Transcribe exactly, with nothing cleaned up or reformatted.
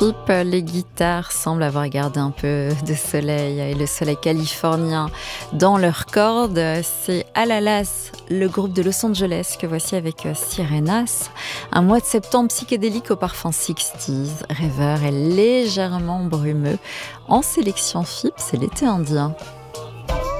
Fipp, les guitares semblent avoir gardé un peu de soleil et le soleil californien dans leurs cordes. C'est Alalas, le groupe de Los Angeles que voici avec Sirenas. Un mois de septembre psychédélique au parfum sixties, rêveur et légèrement brumeux. En sélection Fipp, c'est l'été indien.